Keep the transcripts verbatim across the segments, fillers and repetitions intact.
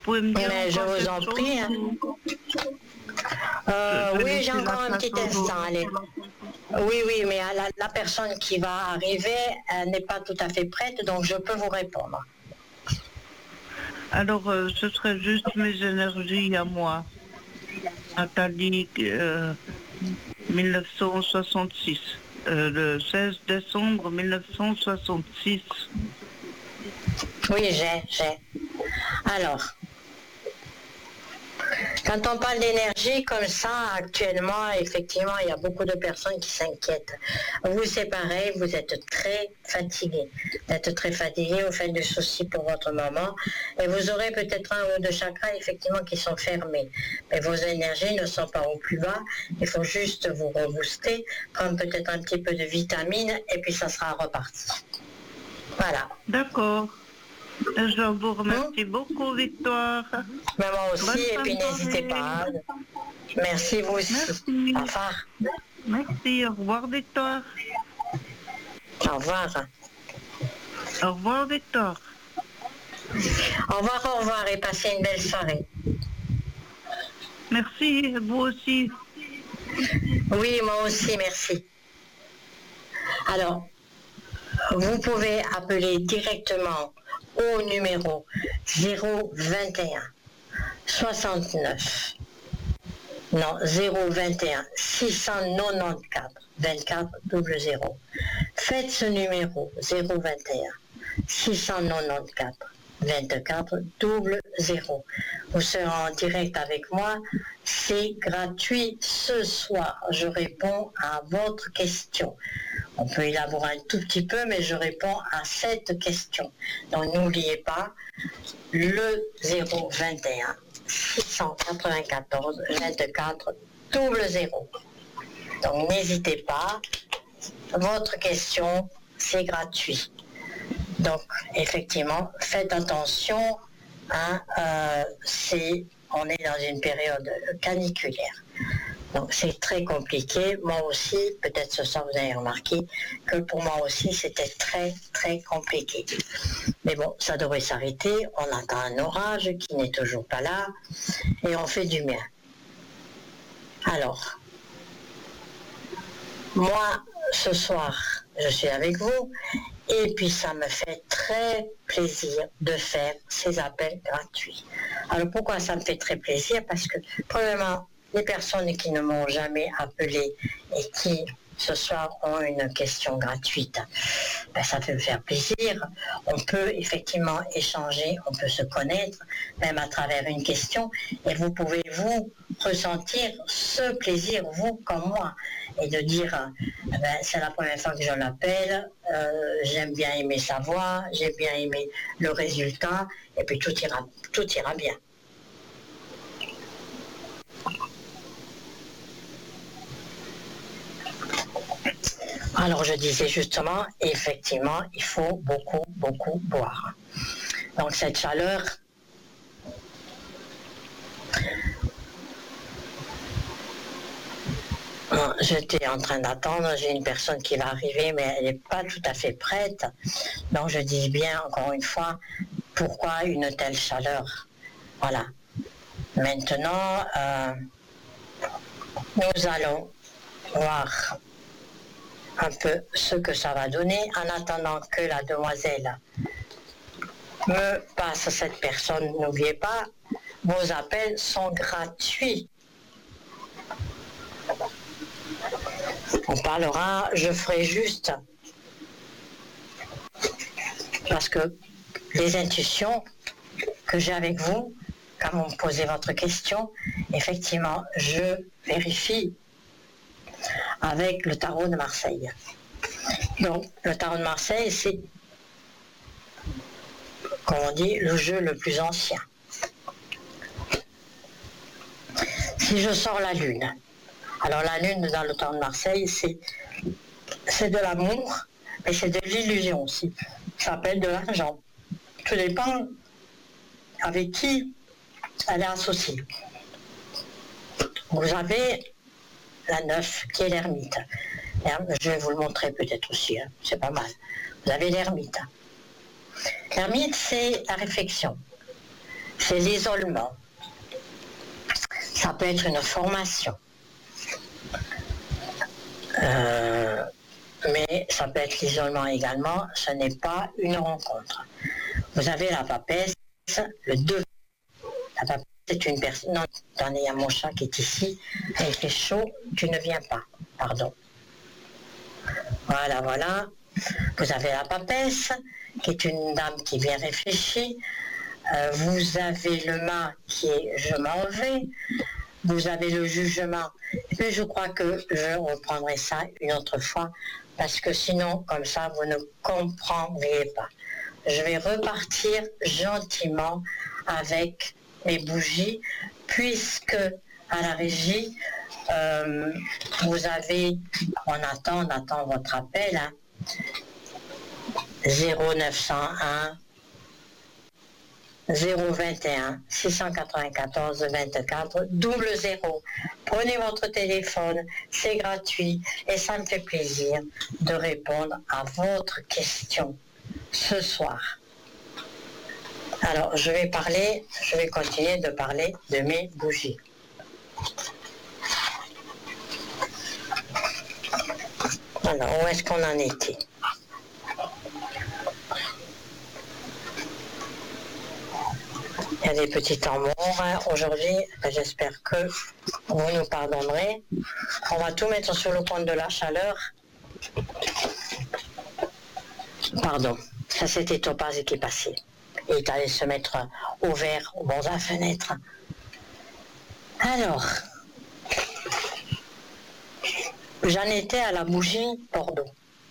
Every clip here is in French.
pouvez me dire Mais je encore vous quelque en chose prie. Hein. ou- Euh, Je vais oui, j'ai laisser la encore un place petit aux autres. instant. Allez. Oui, oui, mais la, la personne qui va arriver elle n'est pas tout à fait prête, donc je peux vous répondre. Alors, euh, ce serait juste mes énergies à moi. Nathalie, euh, mille neuf cent soixante-six. Euh, le seize décembre mille neuf cent soixante-six. Oui, j'ai, j'ai. Alors, quand on parle d'énergie comme ça, actuellement, effectivement, il y a beaucoup de personnes qui s'inquiètent. Vous, c'est pareil, vous êtes très fatigué. Vous êtes très fatigué, vous faites des soucis pour votre maman, et vous aurez peut-être un ou deux chakras, effectivement, qui sont fermés. Mais vos énergies ne sont pas au plus bas. Il faut juste vous rebooster, prendre peut-être un petit peu de vitamines, et puis ça sera reparti. Voilà. D'accord. Je vous remercie Hum beaucoup, Victoire. Mais moi aussi, Bonne et fin puis de n'hésitez journée. pas. Merci, vous aussi. Merci. Au revoir. Merci. Au revoir, Victoire. Au revoir. Au revoir, Victoire. Au revoir, au revoir et passez une belle soirée. Merci, vous aussi. Oui, moi aussi, merci. Alors, vous pouvez appeler directement au numéro zéro vingt et un soixante-neuf. Non, zéro vingt et un six cent quatre-vingt-quatorze vingt-quatre double zéro. Faites ce numéro zéro vingt et un six cent quatre-vingt-quatorze vingt-quatre double zéro. Vous serez en direct avec moi. C'est gratuit ce soir. Je réponds à votre question. On peut élaborer un tout petit peu, mais je réponds à cette question. Donc n'oubliez pas le zéro vingt et un six cent quatre-vingt-quatorze vingt-quatre double zéro. Donc n'hésitez pas. Votre question, c'est gratuit. Donc, effectivement, faites attention, hein, euh, c'est, on est dans une période caniculaire. Donc, c'est très compliqué. Moi aussi, peut-être ce soir, vous avez remarqué que pour moi aussi, c'était très, très compliqué. Mais bon, ça devrait s'arrêter. On attend un orage qui n'est toujours pas là et on fait du bien. Alors, moi, ce soir, je suis avec vous et puis ça me fait très plaisir de faire ces appels gratuits. Alors pourquoi ça me fait très plaisir? Parce que premièrement, les personnes qui ne m'ont jamais appelé et qui ce soir ont une question gratuite, ben, ça fait me faire plaisir. On peut effectivement échanger, on peut se connaître, même à travers une question, et vous pouvez vous ressentir ce plaisir, vous comme moi, et de dire, ben, c'est la première fois que je l'appelle, euh, j'aime bien aimer sa voix, j'ai bien aimé le résultat, et puis tout ira, tout ira bien. Alors je disais justement, effectivement, il faut beaucoup, beaucoup boire. Donc cette chaleur, j'étais en train d'attendre, j'ai une personne qui va arriver, mais elle n'est pas tout à fait prête. Donc je dis bien, encore une fois, pourquoi une telle chaleur? Voilà. Maintenant, euh, nous allons voir un peu ce que ça va donner en attendant que la demoiselle me passe cette personne. N'oubliez pas, vos appels sont gratuits. On parlera, je ferai juste, parce que les intuitions que j'ai avec vous, quand vous me posez votre question, effectivement, je vérifie avec le tarot de Marseille. Donc, le tarot de Marseille, c'est, comme on dit, le jeu le plus ancien. Si je sors la lune, alors la lune dans le tarot de Marseille, c'est, c'est de l'amour, mais c'est de l'illusion aussi. Ça s'appelle de l'argent. Tout dépend avec qui elle est associée. Vous avez la neuf qui est l'ermite. Je vais vous le montrer peut-être aussi, hein. C'est pas mal. Vous avez l'ermite. L'ermite, c'est la réflexion. c'est l'isolement. Ça peut être une formation. Euh, mais ça peut être l'isolement également, ce n'est pas une rencontre. Vous avez la papesse, le deux. La papesse est une personne... Non, attendez, il y a mon chat qui est ici. Il fait chaud, tu ne viens pas. Pardon. Voilà, voilà. Vous avez la papesse, qui est une dame qui vient réfléchir. Euh, vous avez le mât qui est je m'en vais. Vous avez le jugement. Et puis je crois que je reprendrai ça une autre fois, parce que sinon, comme ça, vous ne comprendriez pas. Je vais repartir gentiment avec mes bougies, puisque à la régie, euh, vous avez, on attend, on attend votre appel, hein, zéro neuf cent un zéro vingt et un six cent quatre-vingt-quatorze vingt-quatre double zéro. Prenez votre téléphone, c'est gratuit et ça me fait plaisir de répondre à votre question ce soir. Alors, je vais parler, je vais continuer de parler de mes bougies. Alors, où est-ce qu'on en était ? Il y a des petits temps morts hein, aujourd'hui. J'espère que vous nous pardonnerez. On va tout mettre sur le compte de la chaleur. Pardon, ça c'était Topaz qui est passé. Il est allé se mettre au vert, au bord de la fenêtre. Alors, j'en étais à la bougie Bordeaux.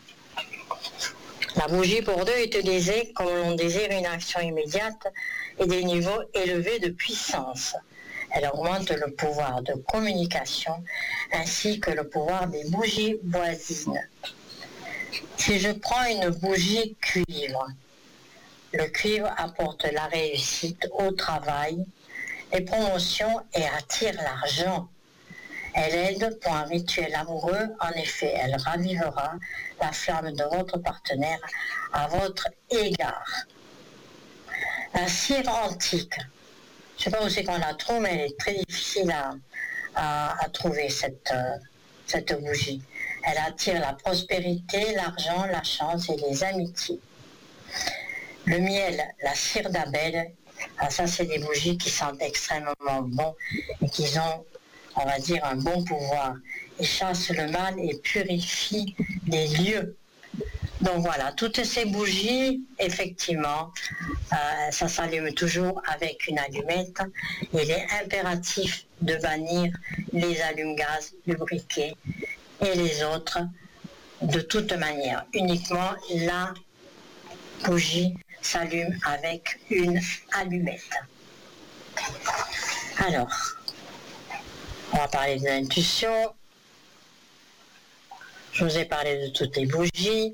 La bougie Bordeaux utilisée, comme on désire, une action immédiate et des niveaux élevés de puissance. Elle augmente le pouvoir de communication ainsi que le pouvoir des bougies voisines. Si je prends une bougie cuivre, le cuivre apporte la réussite au travail, les promotions et attire l'argent. Elle aide pour un rituel amoureux, en effet, elle ravivera la flamme de votre partenaire à votre égard. La cire antique, je ne sais pas où c'est qu'on la trouve, mais elle est très difficile à, à, à trouver, cette, euh, cette bougie. Elle attire la prospérité, l'argent, la chance et les amitiés. Le miel, la cire d'abeille, ah, ça c'est des bougies qui sentent extrêmement bon et qui ont, on va dire, un bon pouvoir. Ils chassent le mal et purifient les lieux. Donc voilà, toutes ces bougies, effectivement, euh, ça s'allume toujours avec une allumette. Il est impératif de bannir les allumes-gaz, le briquet et les autres de toute manière. Uniquement la bougie s'allume avec une allumette. Alors, on va parler de l'intuition. Je vous ai parlé de toutes les bougies.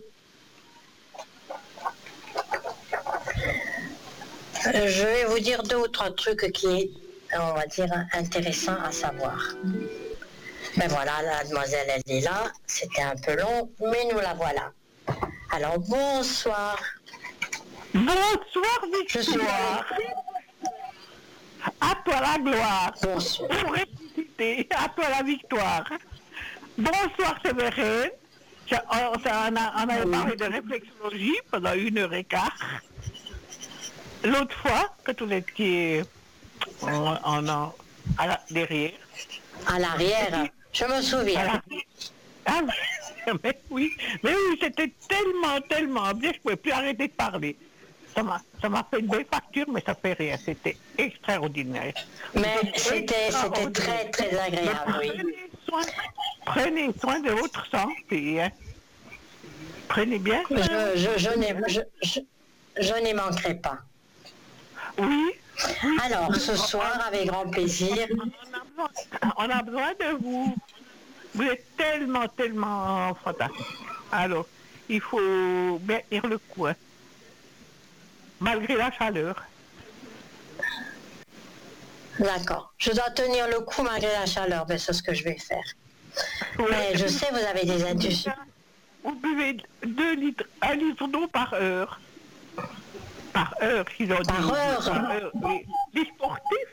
Je vais vous dire deux ou trois trucs qui est, on va dire, intéressant à savoir. Ben voilà, la demoiselle, elle est là. C'était un peu long, mais nous la voilà. Alors, bonsoir. Bonsoir, Victoire. À toi la gloire. Bonsoir. Pour ressusciter, à toi la victoire. Bonsoir, Sévérine. On, on, a, on avait parlé de réflexologie pendant une heure et quart. L'autre fois, que vous étiez en, en, en, à la, derrière. À l'arrière, je me souviens. Ah, mais oui, mais oui, c'était tellement, tellement bien, je ne pouvais plus arrêter de parler. Ça m'a, ça m'a fait une belle facture, mais ça fait rien. C'était extraordinaire. Mais c'était, c'était très, très agréable, oui. Prenez soin, prenez soin de votre santé. Hein. Prenez bien soin. Je, je, je, n'ai, je, je, je n'y manquerai pas. Oui. oui. Alors, ce soir, avec grand plaisir. On a besoin, on a besoin de vous. Vous êtes tellement, tellement fantastique. Alors, il faut bien tenir le coup. Hein. Malgré la chaleur. D'accord. Je dois tenir le coup malgré la chaleur, mais c'est ce que je vais faire. Ouais. Mais je sais, vous avez des intuitions. Vous buvez deux litres, un litre d'eau par heure. par heure, qu'ils ont Par dit. heure. Par heure, oui. Les sportifs,